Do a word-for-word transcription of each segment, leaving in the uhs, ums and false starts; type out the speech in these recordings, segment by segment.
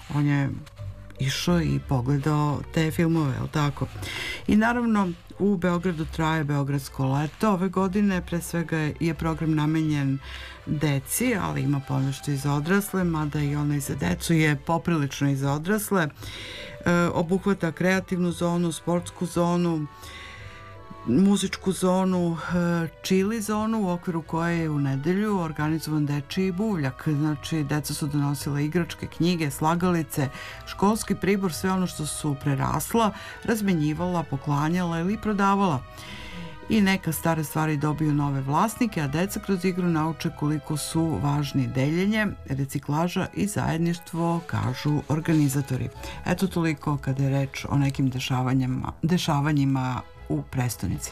on je išao i pogledao te filmove, je li tako? I naravno u Beogradu traje Beogradsko leto. Ove godine pre svega je program namenjen deci, ali ima ponešto i za odrasle, mada i onaj za decu je poprilično i za odrasle. E, obuhvata kreativnu zonu, sportsku zonu, muzičku zonu, čili zonu u okviru koje je u nedelju organizovan dečiji buvljak. Znači, deca su donosila igračke, knjige, slagalice, školski pribor, sve ono što su prerasla, razmenjivala, poklanjala ili prodavala. I neka stare stvari dobiju nove vlasnike, a deca kroz igru nauče koliko su važni deljenje, reciklaža i zajedništvo, kažu organizatori. Eto toliko kada je reč o nekim dešavanjima, dešavanjima u prestonici.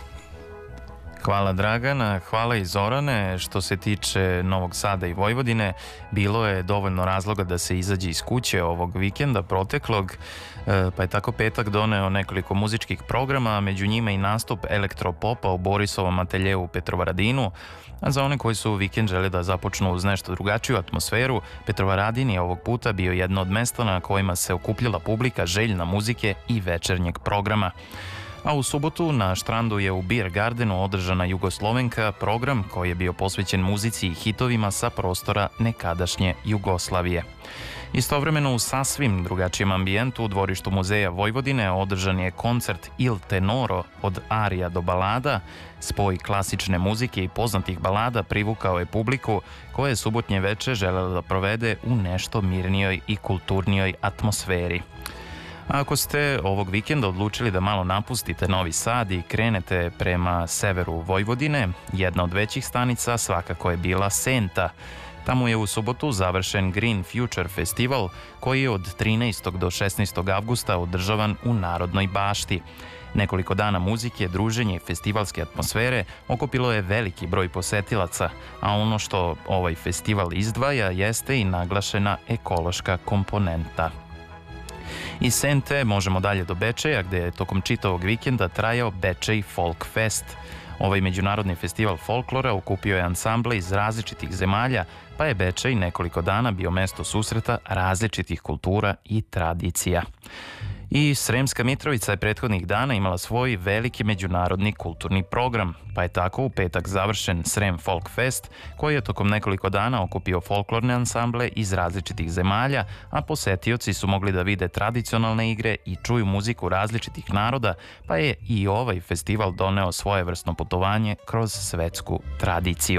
Hvala Dragana, hvala i Zorane. Što se tiče Novog Sada i Vojvodine, bilo je dovoljno razloga da se izađe iz kuće ovog vikenda proteklog, pa je tako petak doneo nekoliko muzičkih programa, među njima i nastup elektropopa u Borisovom ateljeu u Petrovaradinu. A za one koji su vikend žele da započnu uz nešto drugačiju atmosferu, Petrovaradin je ovog puta bio jedno od mesta na kojima se okupljala publika željna muzike i večernjeg programa. A u subotu na štrandu je u Beer Gardenu održana Jugoslovenka, program koji je bio posvećen muzici i hitovima sa prostora nekadašnje Jugoslavije. Istovremeno u sasvim drugačijem ambijentu u dvorištu Muzeja Vojvodine održan je koncert Il Tenoro od arija do balada. Spoj klasične muzike i poznatih balada privukao je publiku koja je subotnje veče želela da provede u nešto mirnijoj i kulturnijoj atmosferi. A ako ste ovog vikenda odlučili da malo napustite Novi Sad i krenete prema severu Vojvodine, jedna od većih stanica svakako je bila Senta. Tamo je u subotu završen Green Future Festival koji je od trinaestog do šesnaestog avgusta održavan u Narodnoj bašti. Nekoliko dana muzike, druženja i festivalske atmosfere okupilo je veliki broj posetilaca, a ono što ovaj festival izdvaja jeste i naglašena ekološka komponenta. Iz Sente možemo dalje do Bečeja, gde je tokom čitavog vikenda trajao Bečej Folk Fest. Ovaj međunarodni festival folklora okupio je ansamble iz različitih zemalja, pa je Bečej nekoliko dana bio mesto susreta različitih kultura i tradicija. I Sremska Mitrovica je prethodnih dana imala svoj veliki međunarodni kulturni program, pa je tako u petak završen Srem Folk Fest, koji je tokom nekoliko dana okupio folklorne ansamble iz različitih zemalja, a posetioci su mogli da vide tradicionalne igre i čuju muziku različitih naroda, pa je i ovaj festival doneo svojevrsno putovanje kroz svetsku tradiciju.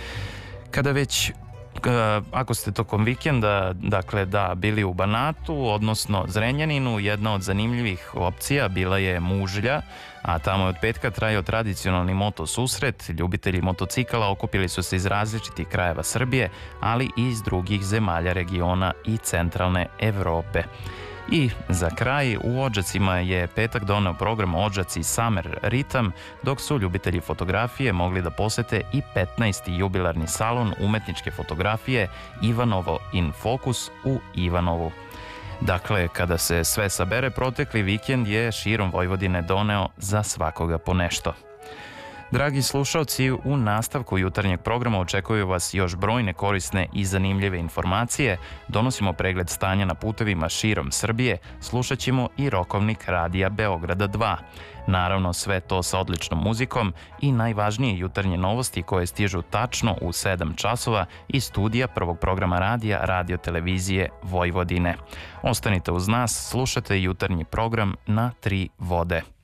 Kada već Ako ste tokom vikenda, dakle da, bili u Banatu, odnosno Zrenjaninu, jedna od zanimljivih opcija bila je Mužlja, a tamo je od petka trajao tradicionalni moto susret. Ljubitelji motocikala okupili su se iz različitih krajeva Srbije, ali i iz drugih zemalja regiona i centralne Evrope. I za kraj, u Odžacima je petak doneo program Odžaci Summer Ritam, dok su ljubitelji fotografije mogli da posete i petnaesti jubilarni salon umetničke fotografije Ivanovo in Focus u Ivanovu. Dakle, kada se sve sabere, protekli vikend je širom Vojvodine doneo za svakoga po nešto. Dragi slušalci, u nastavku jutarnjeg programa očekuju vas još brojne korisne i zanimljive informacije. Donosimo pregled stanja na putevima širom Srbije, slušat ćemo i rokovnik Radija Beograda dva. Naravno, sve to sa odličnom muzikom i najvažnije jutarnje novosti koje stižu tačno u sedam časova iz studija prvog programa radija Radio Televizije Vojvodine. Ostanite uz nas, slušate jutarnji program na Tri vode.